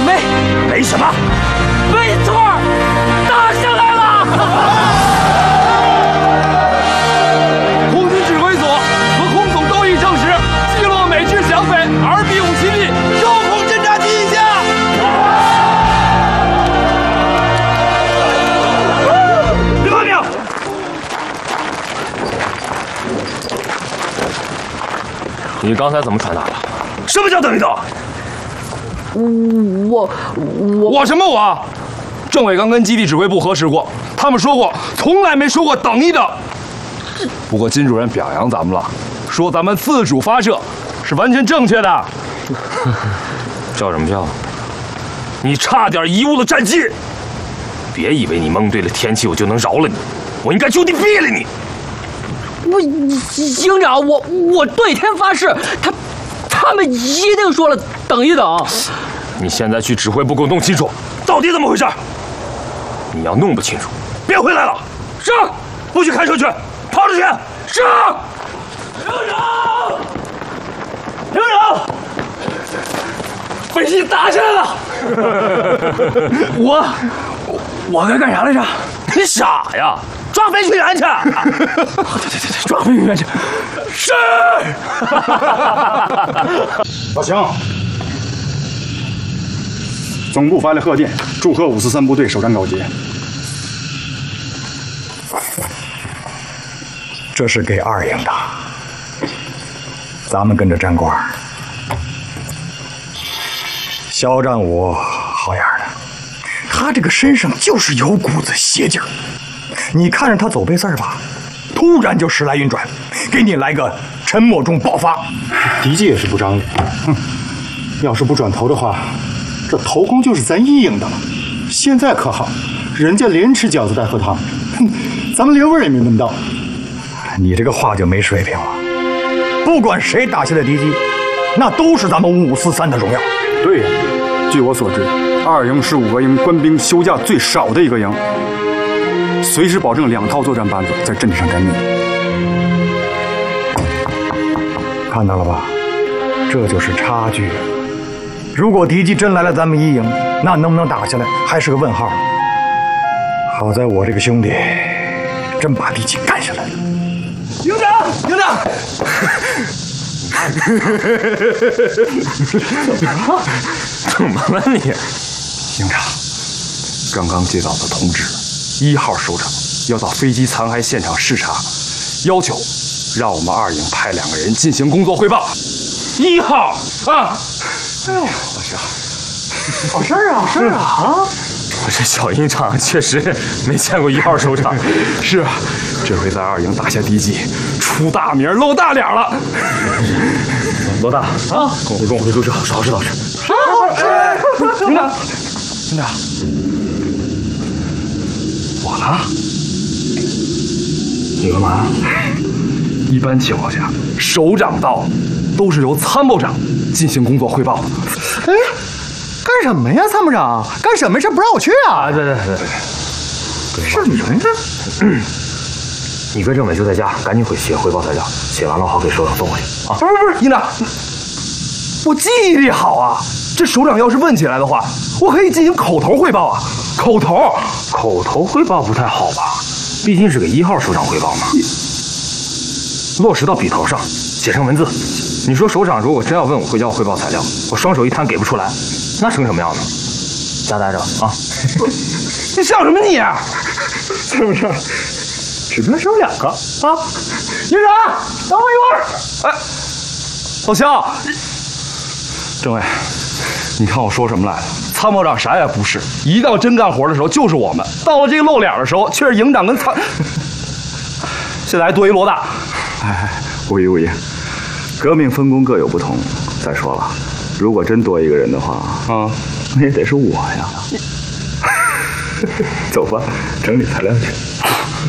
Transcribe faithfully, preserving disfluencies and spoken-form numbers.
没， 没什么， 没错，打下来了。 空军指挥所和空总都已证实，击落美制响匪二 B 五七 B， 高空侦察机一架。 别发命！ 你刚才怎么传达的？ 什么叫等一等？ 我我我什么我？政委刚跟基地指挥部核实过，他们说过从来没说过等一等。不过金主任表扬咱们了，说咱们自主发射是完全正确的。 叫什么叫？你差点贻误了战机！别以为你蒙对了天气，我就能饶了你，我应该就地毙了你！ 我营长，我我对天发誓，他他们一定说了等一等。 你现在去指挥部给我弄清楚，到底怎么回事？你要弄不清楚，别回来了。 是， 不许开车去，跑出去。 是。 营长，营长， 飞机打下来了。 我我该干啥来着？你傻呀！抓飞行员去！ 对对对对，抓飞行员去。 是。 老乡，总部发来贺电，祝贺五四三部队首战告捷。 这是给二营的，咱们跟着站官。肖战武好样的，他这个身上就是有股子邪劲儿。你看着他走背字儿吧，突然就时来运转，给你来个沉默中爆发。 敌机也是不长眼，哼！要是不转头的话，这头功就是咱一营的了。现在可好，人家连吃饺子带喝汤，哼，咱们连味儿也没闻到。 你这个话就没水平了。不管谁打下的敌机，那都是咱们五四三的荣耀。 对呀，据我所知，二营是五个营官兵休假最少的一个营，随时保证两套作战班子在阵地上待命。 看到了吧，这就是差距。如果敌机真来了咱们一营，那能不能打下来还是个问号。好在我这个兄弟真把敌机干下来了。 营长，营长， 怎么了你？ 营长，刚刚接到的通知，一号首长要到飞机残骸现场视察，要求让我们二营派两个人进行工作汇报。 一号啊！ 哎呦，老乡， 好事儿啊，好事儿啊啊！ 我这小营长确实没见过一号首长。 是啊，这回在二营打下敌机，出大名露大脸了。 罗大啊，跟我跟我回宿舍，收拾收拾。 营长，营长，我呢？ 你干嘛？ 一般情况下，首长到都是由参谋长进行工作汇报的。 哎，干什么呀，参谋长？干什么事不让我去啊？ 啊，对对对对， 是你们这？ 你跟政委就在家，赶紧回写汇报材料，写完了好给首长送回去啊。 不是不是，营长，我记忆力好啊。这首长要是问起来的话，我可以进行口头汇报啊。口头， 口头汇报不太好吧？毕竟是给一号首长汇报嘛。落实到笔头上，写成文字。你说首长如果真要问我会要汇报材料，我双手一摊给不出来，那成什么样呢？家待着啊！ 你笑什么你啊？ 是不是？只能收两个啊！营长，等我一会儿。 哎，老肖， 政委，你看我说什么来了？ 参谋长啥也不是，一到真干活的时候就是我们，到了这个露脸的时候却是营长跟参。现在还多一罗大。 哎，无疑无疑，革命分工各有不同。再说了，如果真多一个人的话，啊，那也得是我呀。走吧，整理材料去。